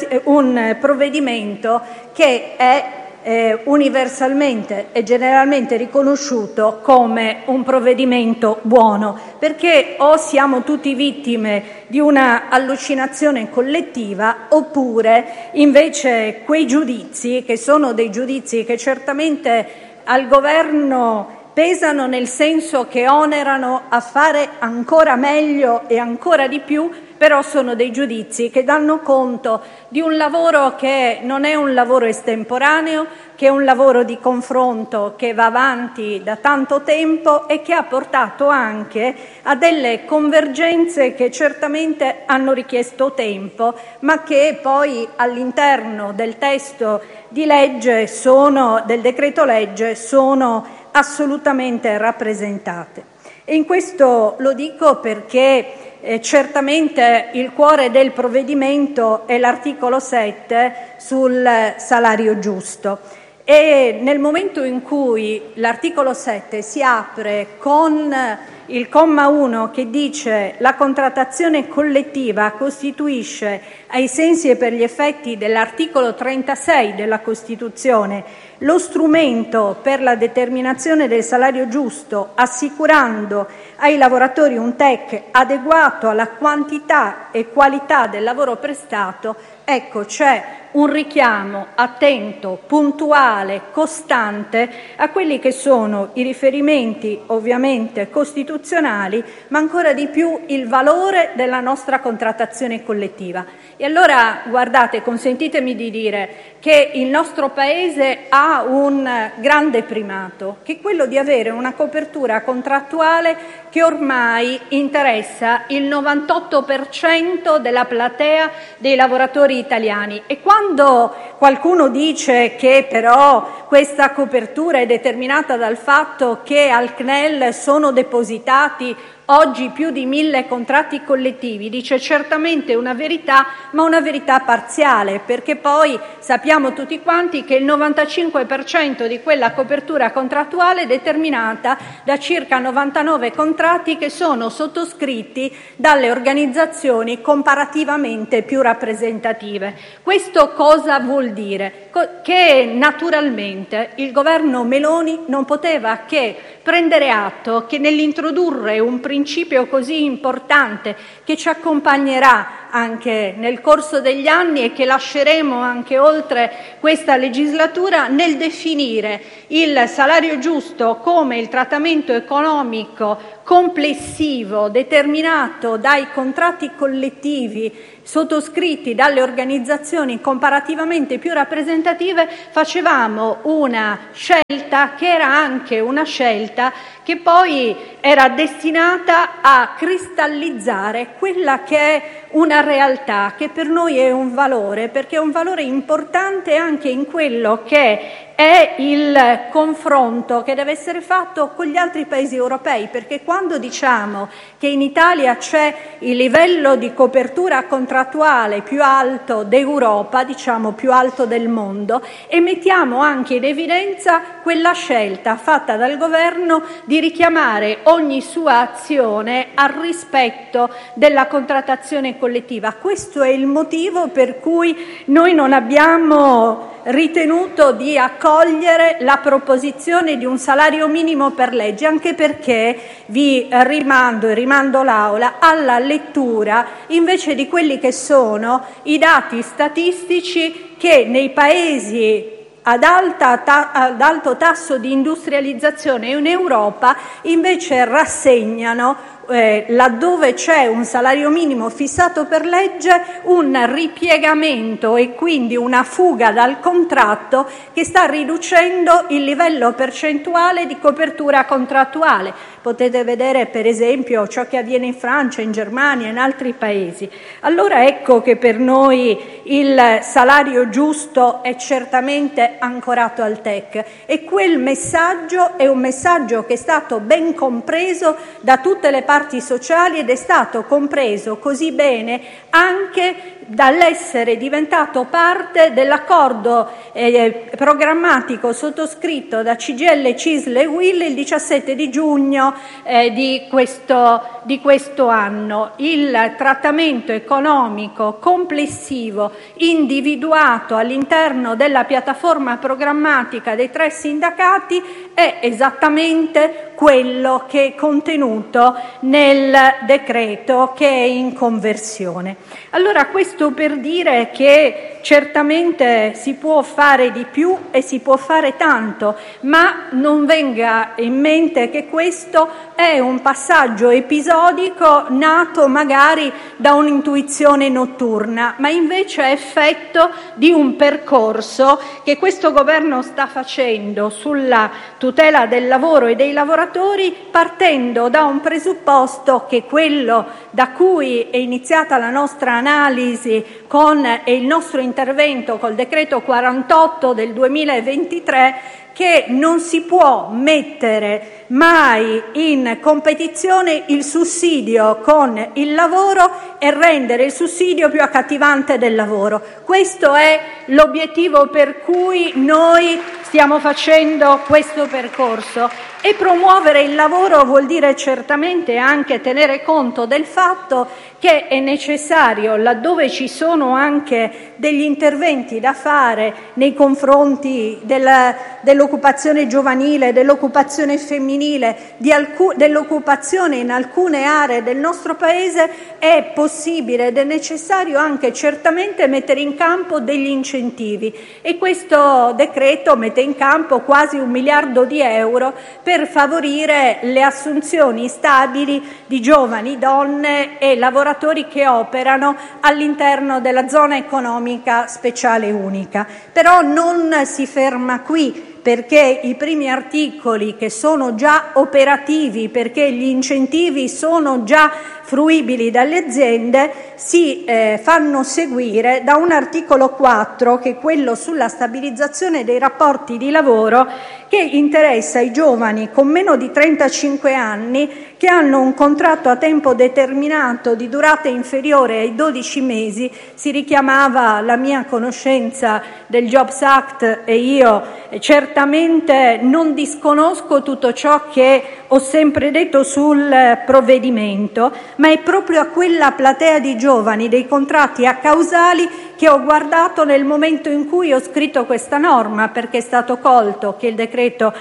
un provvedimento che è Eh, universalmente e generalmente riconosciuto come un provvedimento buono, perché o siamo tutti vittime di una allucinazione collettiva, oppure invece quei giudizi, che sono dei giudizi che certamente al governo pesano, nel senso che onerano a fare ancora meglio e ancora di più, però sono dei giudizi che danno conto di un lavoro che non è un lavoro estemporaneo, che è un lavoro di confronto che va avanti da tanto tempo e che ha portato anche a delle convergenze che certamente hanno richiesto tempo, ma che poi all'interno del testo di legge sono, del decreto legge sono assolutamente rappresentate. E in questo lo dico perché Eh, certamente il cuore del provvedimento è l'articolo sette sul salario giusto, e nel momento in cui l'articolo sette si apre con il comma uno che dice: la contrattazione collettiva costituisce, ai sensi e per gli effetti dell'articolo trentasei della Costituzione, lo strumento per la determinazione del salario giusto, assicurando ai lavoratori un T E C adeguato alla quantità e qualità del lavoro prestato, ecco c'è un richiamo attento, puntuale, costante a quelli che sono i riferimenti ovviamente costituzionali, ma ancora di più il valore della nostra contrattazione collettiva. E allora, guardate, consentitemi di dire che il nostro Paese ha un grande primato, che è quello di avere una copertura contrattuale che ormai interessa il novantotto per cento della platea dei lavoratori italiani. E quando qualcuno dice che però questa copertura è determinata dal fatto che al C N E L sono depositati oggi più di mille contratti collettivi, dice certamente una verità, ma una verità parziale, perché poi sappiamo tutti quanti che il novantacinque per cento di quella copertura contrattuale è determinata da circa novantanove contratti che sono sottoscritti dalle organizzazioni comparativamente più rappresentative. Questo cosa vuol dire? Che naturalmente il governo Meloni non poteva che prendere atto che nell'introdurre un principio così importante che ci accompagnerà anche nel corso degli anni e che lasceremo anche oltre questa legislatura, nel definire il salario giusto come il trattamento economico complessivo determinato dai contratti collettivi sottoscritti dalle organizzazioni comparativamente più rappresentative, facevamo una scelta che era anche una scelta che poi era destinata a cristallizzare quella che è una realtà che per noi è un valore, perché è un valore importante anche in quello che è il confronto che deve essere fatto con gli altri paesi europei, perché quando diciamo che in Italia c'è il livello di copertura contrattuale più alto d'Europa, diciamo più alto del mondo, e mettiamo anche in evidenza quella scelta fatta dal governo di richiamare ogni sua azione al rispetto della contrattazione collettiva. Questo è il motivo per cui noi non abbiamo ritenuto di accogliere la proposizione di un salario minimo per legge, anche perché vi rimando e rimando l'Aula alla lettura invece di quelli che sono i dati statistici che nei paesi ad, alta ta- ad alto tasso di industrializzazione in Europa invece rassegnano, Eh, laddove c'è un salario minimo fissato per legge, un ripiegamento e quindi una fuga dal contratto che sta riducendo il livello percentuale di copertura contrattuale. Potete vedere per esempio ciò che avviene in Francia, in Germania e in altri paesi. Allora ecco che per noi il salario giusto è certamente ancorato al T E C e quel messaggio è un messaggio che è stato ben compreso da tutte le parti sociali ed è stato compreso così bene anche dall'essere diventato parte dell'accordo eh, programmatico sottoscritto da C G I L, C I S L e U I L il diciassette di giugno eh, di, questo, di questo anno. Il trattamento economico complessivo individuato all'interno della piattaforma programmatica dei tre sindacati è esattamente quello che è contenuto nel decreto che è in conversione. Allora, questo per dire che certamente si può fare di più e si può fare tanto, ma non venga in mente che questo è un passaggio episodico nato magari da un'intuizione notturna, ma invece è effetto di un percorso che questo governo sta facendo sulla tutela del lavoro e dei lavoratori, partendo da un presupposto che è quello da cui è iniziata la nostra analisi con e il nostro intervento col decreto quarantotto del duemilaventitré, che non si può mettere mai in competizione il sussidio con il lavoro e rendere il sussidio più accattivante del lavoro. Questo è l'obiettivo per cui noi stiamo facendo questo percorso. E promuovere il lavoro vuol dire certamente anche tenere conto del fatto che è necessario, laddove ci sono anche degli interventi da fare nei confronti del, dello dell'occupazione giovanile, dell'occupazione femminile, di alcu- dell'occupazione in alcune aree del nostro Paese, è possibile ed è necessario anche certamente mettere in campo degli incentivi, e questo decreto mette in campo quasi un miliardo di euro per favorire le assunzioni stabili di giovani, donne e lavoratori che operano all'interno della zona economica speciale unica. Però non si ferma qui, perché i primi articoli, che sono già operativi, perché gli incentivi sono già fruibili dalle aziende, si eh, fanno seguire da un articolo quattro, che è quello sulla stabilizzazione dei rapporti di lavoro, che interessa i giovani con meno di trentacinque anni che hanno un contratto a tempo determinato di durata inferiore ai dodici mesi. Si richiamava la mia conoscenza del Jobs Act e io certamente non disconosco tutto ciò che ho sempre detto sul provvedimento, ma è proprio a quella platea di giovani dei contratti accausali che ho guardato nel momento in cui ho scritto questa norma, perché è stato colto che il decreto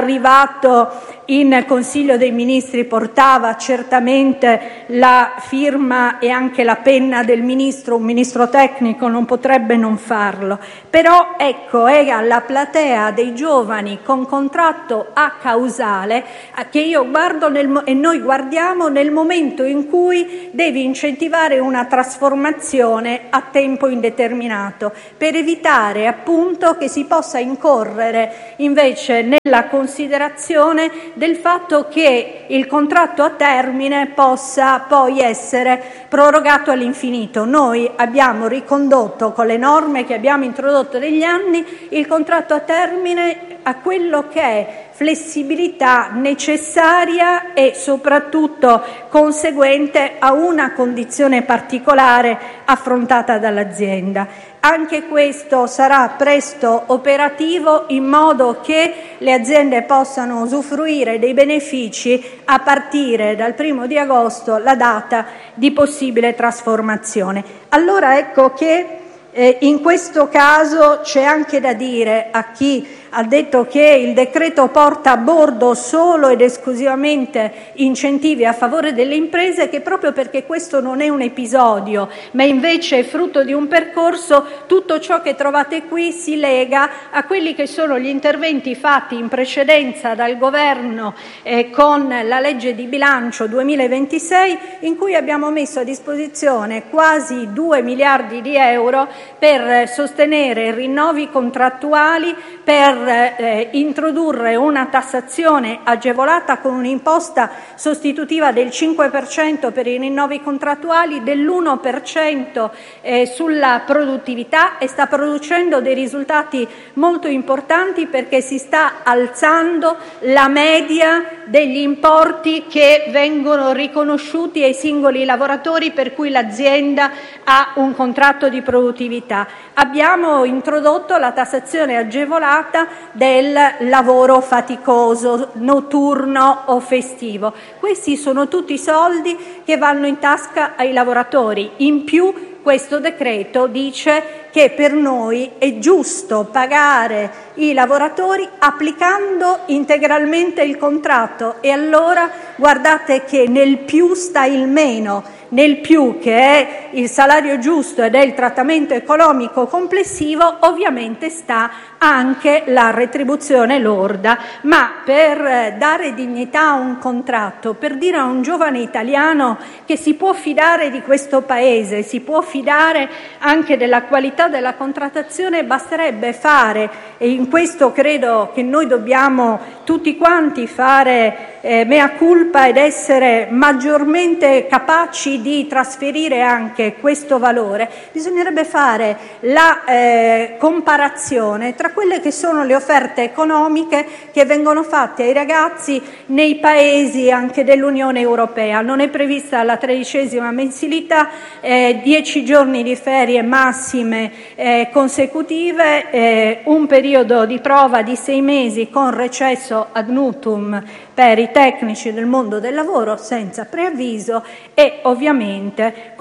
arrivato in Consiglio dei Ministri portava certamente la firma e anche la penna del Ministro, un Ministro tecnico non potrebbe non farlo, però ecco, è alla platea dei giovani con contratto accausale che io guardo nel, e noi guardiamo nel momento in cui devi incentivare una trasformazione a tempo indeterminato, per evitare appunto che si possa incorrere invece nella considerazione del fatto che il contratto a termine possa poi essere prorogato all'infinito. Noi abbiamo ricondotto, con le norme che abbiamo introdotto negli anni, il contratto a termine a quello che è flessibilità necessaria e soprattutto conseguente a una condizione particolare affrontata dall'azienda. Anche questo sarà presto operativo, in modo che le aziende possano usufruire dei benefici a partire dal primo di agosto, la data di possibile trasformazione. Allora ecco che eh, in questo caso c'è anche da dire a chi ha detto che il decreto porta a bordo solo ed esclusivamente incentivi a favore delle imprese, che proprio perché questo non è un episodio, ma invece è frutto di un percorso, tutto ciò che trovate qui si lega a quelli che sono gli interventi fatti in precedenza dal Governo eh, con la legge di bilancio duemilaventisei, in cui abbiamo messo a disposizione quasi due miliardi di euro per sostenere rinnovi contrattuali, per Eh, introdurre una tassazione agevolata con un'imposta sostitutiva del cinque per cento per i rinnovi contrattuali, dell'uno per cento eh, sulla produttività, e sta producendo dei risultati molto importanti, perché si sta alzando la media degli importi che vengono riconosciuti ai singoli lavoratori per cui l'azienda ha un contratto di produttività. Abbiamo introdotto la tassazione agevolata del lavoro faticoso, notturno o festivo. Questi sono tutti soldi che vanno in tasca ai lavoratori. In più, questo decreto dice che per noi è giusto pagare i lavoratori applicando integralmente il contratto, e allora guardate che nel più sta il meno. Nel più, che è il salario giusto ed è il trattamento economico complessivo, ovviamente sta anche la retribuzione lorda, ma per dare dignità a un contratto, per dire a un giovane italiano che si può fidare di questo Paese, si può fidare anche della qualità della contrattazione, basterebbe fare, e in questo credo che noi dobbiamo tutti quanti fare eh, mea culpa ed essere maggiormente capaci di trasferire anche questo valore, bisognerebbe fare la eh, comparazione tra quelle che sono le offerte economiche che vengono fatte ai ragazzi nei paesi anche dell'Unione Europea. Non è prevista la tredicesima mensilità, eh, dieci giorni di ferie massime eh, consecutive, eh, un periodo di prova di sei mesi con recesso ad nutum per i tecnici del mondo del lavoro senza preavviso, e ovviamente con tutta una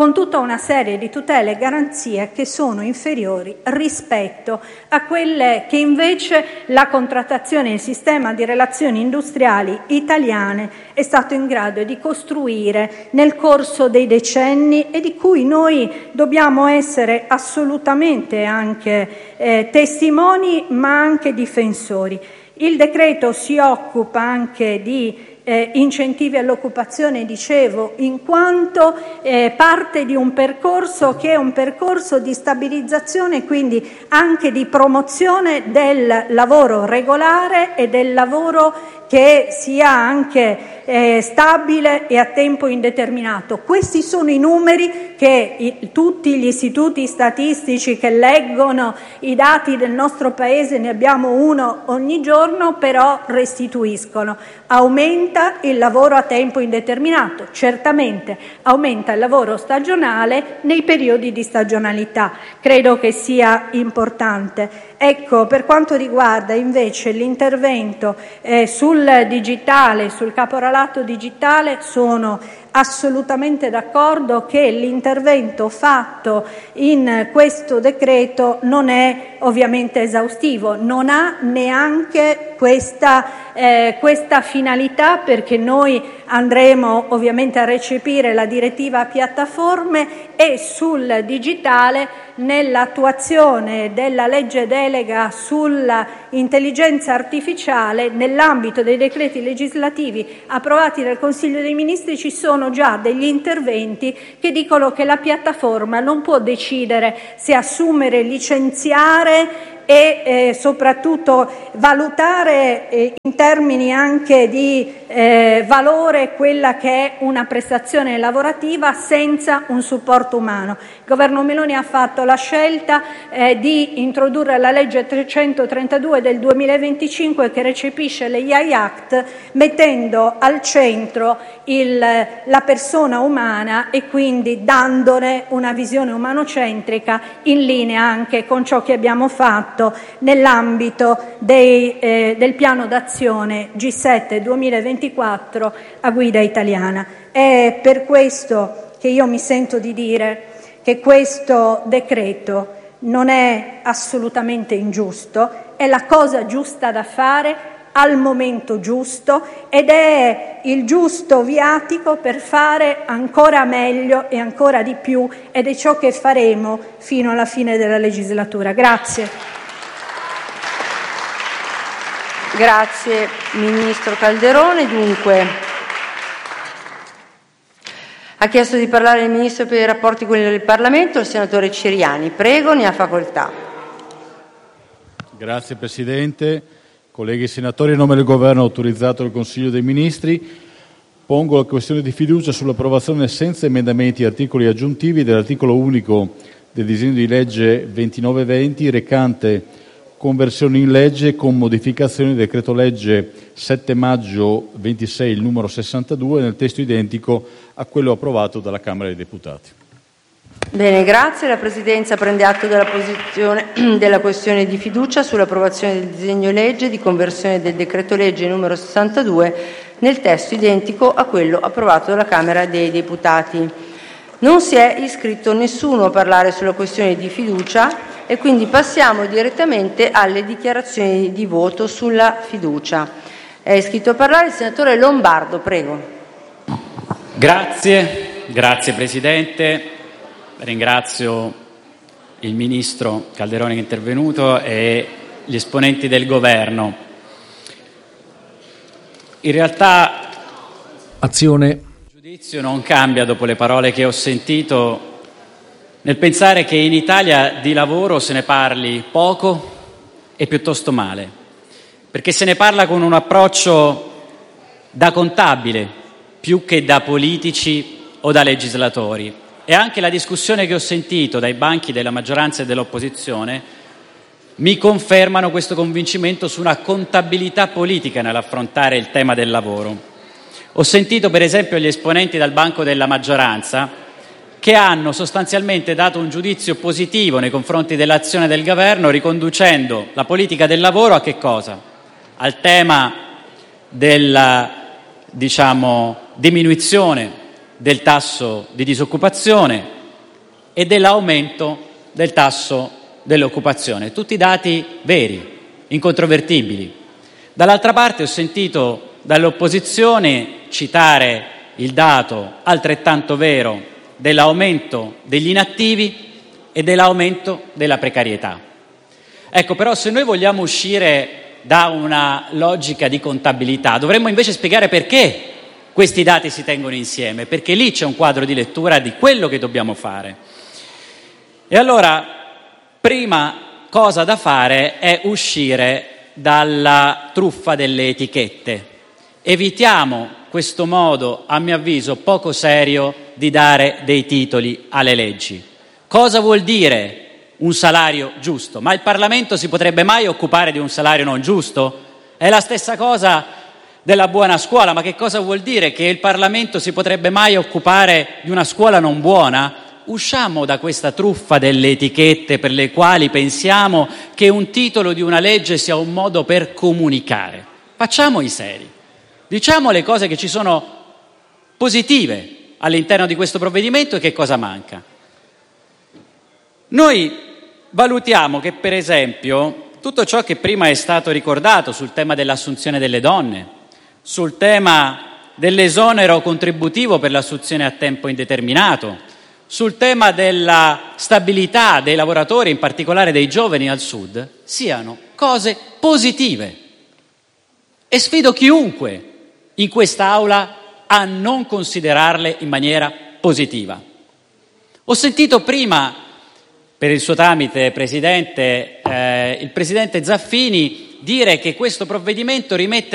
una serie di tutele e garanzie che sono inferiori rispetto a quelle che invece la contrattazione e il sistema di relazioni industriali italiane è stato in grado di costruire nel corso dei decenni e di cui noi dobbiamo essere assolutamente anche eh, testimoni ma anche difensori. Il decreto si occupa anche di Eh, incentivi all'occupazione, dicevo, in quanto eh, parte di un percorso che è un percorso di stabilizzazione e quindi anche di promozione del lavoro regolare e del lavoro che sia anche eh, stabile e a tempo indeterminato. Questi sono i numeri che i, tutti gli istituti statistici che leggono i dati del nostro Paese, ne abbiamo uno ogni giorno, però restituiscono. Aumenta il lavoro a tempo indeterminato, certamente aumenta il lavoro stagionale nei periodi di stagionalità, credo che sia importante. Ecco, per quanto riguarda invece l'intervento eh, sul digitale, sul caporalato digitale, sono assolutamente d'accordo che l'intervento fatto in questo decreto non è ovviamente esaustivo, non ha neanche questa, eh, questa finalità, perché noi andremo ovviamente a recepire la direttiva piattaforme e sul digitale nell'attuazione della legge delega sulla intelligenza artificiale, nell'ambito dei decreti legislativi approvati dal Consiglio dei Ministri ci sono già degli interventi che dicono che la piattaforma non può decidere se assumere, licenziare e eh, soprattutto valutare eh, in termini anche di eh, valore quella che è una prestazione lavorativa senza un supporto umano. Il governo Meloni ha fatto la scelta eh, di introdurre la legge trecentotrentadue del duemilaventicinque che recepisce l'A I Act, mettendo al centro il, la persona umana e quindi dandone una visione umanocentrica in linea anche con ciò che abbiamo fatto nell'ambito dei, eh, del piano d'azione G sette duemilaventiquattro a guida italiana. È per questo che io mi sento di dire che questo decreto non è assolutamente ingiusto, è la cosa giusta da fare al momento giusto ed è il giusto viatico per fare ancora meglio e ancora di più, ed è ciò che faremo fino alla fine della legislatura. Grazie. Grazie Ministro Calderone. Dunque, ha chiesto di parlare il Ministro per i rapporti con il Parlamento, il senatore Ciriani. Prego, ne ha facoltà. Grazie Presidente. Colleghi senatori, a nome del Governo, autorizzato dal Consiglio dei Ministri, pongo la questione di fiducia sull'approvazione senza emendamenti e articoli aggiuntivi dell'articolo unico del disegno di legge ventinove venti recante conversione in legge con modificazioni del decreto legge sette maggio ventisei il numero sessantadue nel testo identico a quello approvato dalla Camera dei Deputati. Bene, grazie. La Presidenza prende atto della posizione della questione di fiducia sull'approvazione del disegno legge di conversione del decreto legge numero sessantadue nel testo identico a quello approvato dalla Camera dei Deputati. Non si è iscritto nessuno a parlare sulla questione di fiducia e quindi passiamo direttamente alle dichiarazioni di voto sulla fiducia. È iscritto a parlare il senatore Lombardo, prego. Grazie, grazie Presidente. Ringrazio il Ministro Calderone che è intervenuto e gli esponenti del Governo. In realtà Azione. il giudizio non cambia dopo le parole che ho sentito, nel pensare che in Italia di lavoro se ne parli poco e piuttosto male, perché se ne parla con un approccio da contabile più che da politici o da legislatori. E anche la discussione che ho sentito dai banchi della maggioranza e dell'opposizione mi confermano questo convincimento su una contabilità politica nell'affrontare il tema del lavoro. Ho sentito per esempio gli esponenti dal banco della maggioranza che hanno sostanzialmente dato un giudizio positivo nei confronti dell'azione del Governo, riconducendo la politica del lavoro a che cosa? Al tema della, diciamo, diminuzione del tasso di disoccupazione, e dell'aumento del tasso dell'occupazione. Tutti dati veri, incontrovertibili. Dall'altra parte ho sentito dall'opposizione citare il dato altrettanto vero dell'aumento degli inattivi e dell'aumento della precarietà. Ecco, però se noi vogliamo uscire da una logica di contabilità, dovremmo invece spiegare perché questi dati si tengono insieme, perché lì c'è un quadro di lettura di quello che dobbiamo fare. E allora, prima cosa da fare è uscire dalla truffa delle etichette. Evitiamo questo modo, a mio avviso, poco serio di dare dei titoli alle leggi. Cosa vuol dire un salario giusto? Ma il Parlamento si potrebbe mai occupare di un salario non giusto? È la stessa cosa della buona scuola. Ma che cosa vuol dire? Che il Parlamento si potrebbe mai occupare di una scuola non buona? Usciamo da questa truffa delle etichette per le quali pensiamo che un titolo di una legge sia un modo per comunicare. Facciamo i seri. Diciamo le cose che ci sono positive all'interno di questo provvedimento e che cosa manca. Noi valutiamo che, per esempio, tutto ciò che prima è stato ricordato sul tema dell'assunzione delle donne, sul tema dell'esonero contributivo per l'assunzione a tempo indeterminato, sul tema della stabilità dei lavoratori, in particolare dei giovani al Sud, siano cose positive. E sfido chiunque in quest'Aula a non considerarle in maniera positiva. Ho sentito prima, per il suo tramite, Presidente, eh, il Presidente Zaffini dire che questo provvedimento rimette